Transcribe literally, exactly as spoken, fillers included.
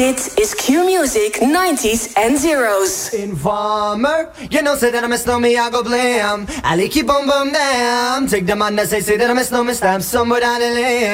Dit is Q-Music nineties and zeros. Informer, you know, say that I'm a snowman, I go blam. I like you boom boom damn. Take the man that say, say that I'm a snowman, stab somewhere down the lane.